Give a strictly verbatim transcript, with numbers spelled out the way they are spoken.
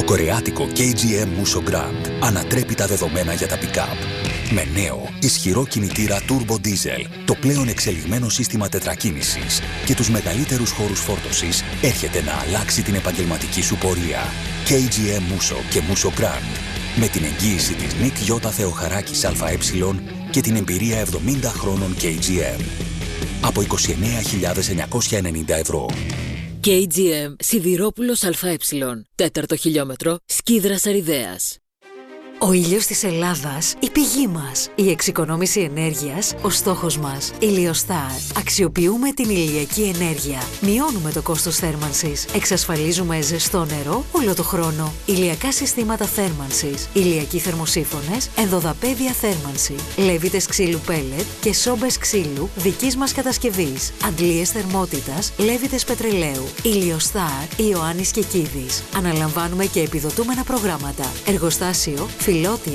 Κορεάτικο κέι τζι εμ Musso Grand ανατρέπει τα δεδομένα για τα pick-up. Με νέο, ισχυρό κινητήρα Turbo Diesel, το πλέον εξελιγμένο σύστημα τετρακίνησης και τους μεγαλύτερους χώρους φόρτωσης, έρχεται να αλλάξει την επαγγελματική σου πορεία. κέι τζι εμ Musso και Musso Grand. Με την εγγύηση της Νικ Γιώτα Θεοχαράκης ΑΕ και την εμπειρία εβδομήντα χρόνων κέι τζι εμ. Από είκοσι εννέα χιλιάδες εννιακόσια ενενήντα ευρώ. κέι τζι εμ Σιδηρόπουλος ΑΕ. Τέταρτο χιλιόμετρο, Σκίδρας Αριδέας. Ο ήλιος της Ελλάδας, η πηγή μας. Η εξοικονόμηση ενέργειας, ο στόχος μας. Ηλιοστάρ. Αξιοποιούμε την ηλιακή ενέργεια. Μειώνουμε το κόστος θέρμανσης. Εξασφαλίζουμε ζεστό νερό όλο το χρόνο. Ηλιακά συστήματα θέρμανσης. Ηλιακοί θερμοσύφωνες, ενδοδαπέδια θέρμανση. Λέβητες ξύλου πέλετ και σόμπες ξύλου δικής μας κατασκευής. Αντλίες θερμότητας, λέβητες πετρελαίου. Ηλιοστάρ, Ιωάννης Κεκίδης. Αναλαμβάνουμε και επιδοτούμενα προγράμματα. Εργοστάσιο Φιλότια